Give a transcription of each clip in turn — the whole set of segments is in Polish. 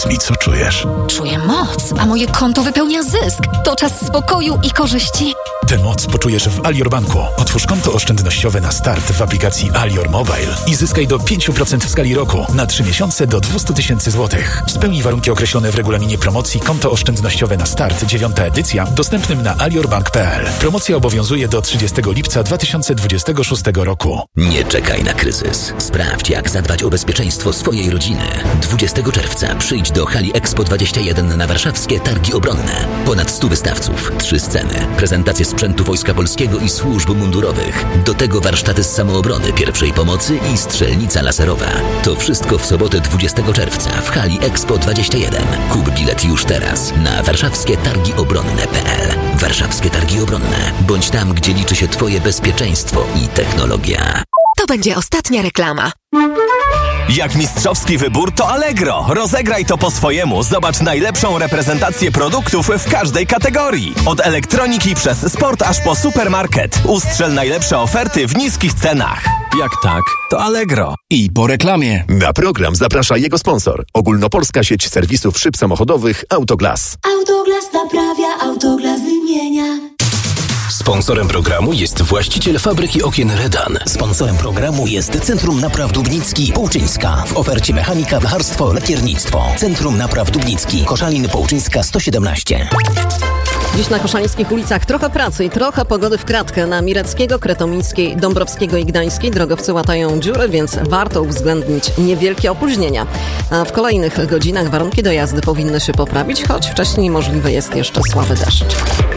Powiedz mi, co czujesz? Czuję moc, a moje konto wypełnia zysk. To czas spokoju i korzyści. Tę moc poczujesz w Alior Banku. Otwórz konto oszczędnościowe na start w aplikacji Alior Mobile i zyskaj do 5% w skali roku na 3 miesiące do 200 000 złotych. Spełnij warunki określone w regulaminie promocji Konto oszczędnościowe na start 9. edycja dostępnym na aliorbank.pl. Promocja obowiązuje do 30 lipca 2026 roku. Nie czekaj na kryzys. Sprawdź, jak zadbać o bezpieczeństwo swojej rodziny. 20 czerwca przyjdź do hali Expo 21 na warszawskie Targi Obronne. Ponad 100 wystawców, 3 sceny, prezentacje sprzętu Wojska Polskiego i służb mundurowych. Do tego warsztaty z samoobrony, pierwszej pomocy i strzelnica laserowa. To wszystko w sobotę 20 czerwca w hali Expo 21. Kup bilet już teraz na warszawskietargiobronne.pl. Warszawskie Targi Obronne. Bądź tam, gdzie liczy się Twoje bezpieczeństwo i technologia. To będzie ostatnia reklama. Jak mistrzowski wybór, to Allegro. Rozegraj to po swojemu. Zobacz najlepszą reprezentację produktów w każdej kategorii. Od elektroniki przez sport aż po supermarket. Ustrzel najlepsze oferty w niskich cenach. Jak tak, to Allegro. I po reklamie. Na program zaprasza jego sponsor. Ogólnopolska sieć serwisów szyb samochodowych Autoglas. Autoglas naprawia, Autoglas wymienia. Sponsorem programu jest właściciel fabryki okien Redan. Sponsorem programu jest Centrum Napraw Dubnicki Połczyńska. W ofercie mechanika, blacharstwo, lakiernictwo. Centrum Napraw Dubnicki. Koszalin Połczyńska 117. Dziś na koszalińskich ulicach trochę pracy i trochę pogody w kratkę. Na Mireckiego, Kretomińskiej, Dąbrowskiego i Gdańskiej drogowcy łatają dziury, więc warto uwzględnić niewielkie opóźnienia. A w kolejnych godzinach warunki do jazdy powinny się poprawić, choć wcześniej możliwy jest jeszcze słaby deszcz.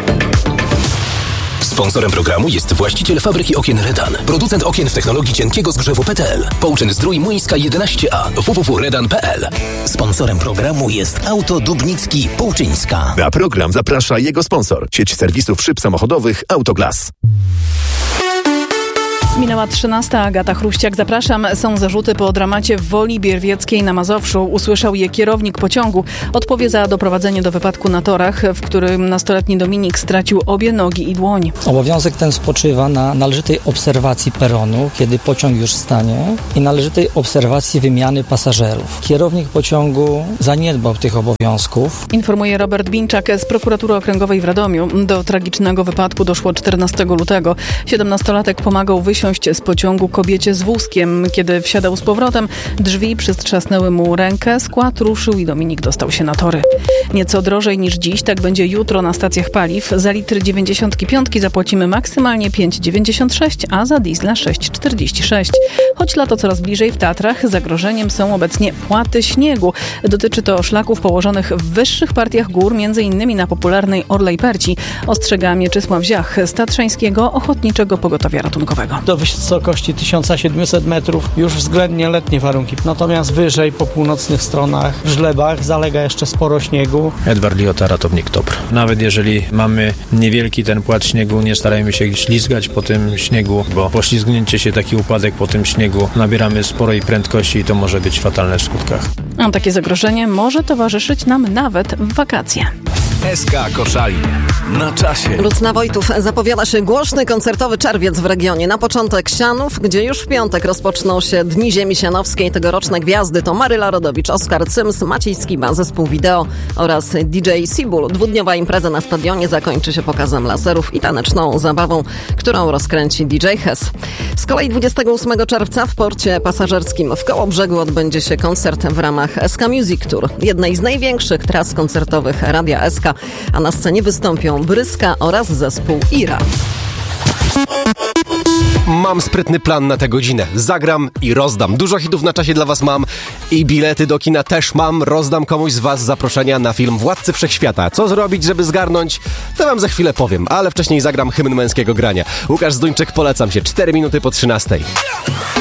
Sponsorem programu jest właściciel fabryki okien Redan. Producent okien w technologii cienkiego zgrzewu PTL. Połczyn-Zdrój Młyńska 11A. www.redan.pl. Sponsorem programu jest Auto Dubnicki Połczyńska. Na program zaprasza jego sponsor. Sieć serwisów szyb samochodowych Autoglas. Minęła 13. Agata Chruściak. Zapraszam. Są zarzuty po dramacie w Woli Bierwieckiej na Mazowszu. Usłyszał je kierownik pociągu. Odpowie za doprowadzenie do wypadku na torach, w którym nastoletni Dominik stracił obie nogi i dłoń. Obowiązek ten spoczywa na należytej obserwacji peronu, kiedy pociąg już stanie, i należytej obserwacji wymiany pasażerów. Kierownik pociągu zaniedbał tych obowiązków. Informuje Robert Bińczak z Prokuratury Okręgowej w Radomiu. Do tragicznego wypadku doszło 14 lutego. 17-latek pomagał wysiąść z pociągu kobiecie z wózkiem. Kiedy wsiadał z powrotem, drzwi przytrzasnęły mu rękę, skład ruszył i Dominik dostał się na tory. Nieco drożej niż dziś, tak będzie jutro na stacjach paliw. Za litr 95 zapłacimy maksymalnie 5,96, a za diesla 6,46. Choć lato coraz bliżej, w Tatrach zagrożeniem są obecnie płaty śniegu. Dotyczy to szlaków położonych w wyższych partiach gór, m.in. na popularnej Orlej Perci. Ostrzega Mieczysław Ziach z Tatrzańskiego Ochotniczego Pogotowia Ratunkowego. Do wysokości 1700 metrów już względnie letnie warunki. Natomiast wyżej po północnych stronach w Żlebach zalega jeszcze sporo śniegu. Edward Liota, ratownik TOPR. Nawet jeżeli mamy niewielki ten płat śniegu, nie starajmy się ślizgać po tym śniegu, bo poślizgnięcie się, taki upadek po tym śniegu, nabieramy sporej prędkości i to może być fatalne w skutkach. A takie zagrożenie może towarzyszyć nam nawet w wakacje. SK Koszalin. Na czasie. Lucna Wojtów zapowiada się głośny koncertowy czerwiec w regionie. Na początek Sianów, gdzie już w piątek rozpoczną się Dni Ziemi Sianowskiej. Tegoroczne gwiazdy to Maryla Rodowicz, Oskar Cyms, Maciej Skiba, zespół wideo oraz DJ Sibul. Dwudniowa impreza na stadionie zakończy się pokazem laserów i taneczną zabawą, którą rozkręci DJ Hes. Z kolei 28 czerwca w porcie pasażerskim w Kołobrzegu odbędzie się koncert w ramach SK Music Tour, jednej z największych tras koncertowych Radia SK, a na scenie wystąpią Bryska oraz zespół Ira. Mam sprytny plan na tę godzinę. Zagram i rozdam. Dużo hitów na czasie dla was mam i bilety do kina też mam. Rozdam komuś z was zaproszenia na film Władcy Wszechświata. Co zrobić, żeby zgarnąć? To wam za chwilę powiem, ale wcześniej zagram hymn męskiego grania. Łukasz Zduńczyk, polecam się. 4 minuty po 13.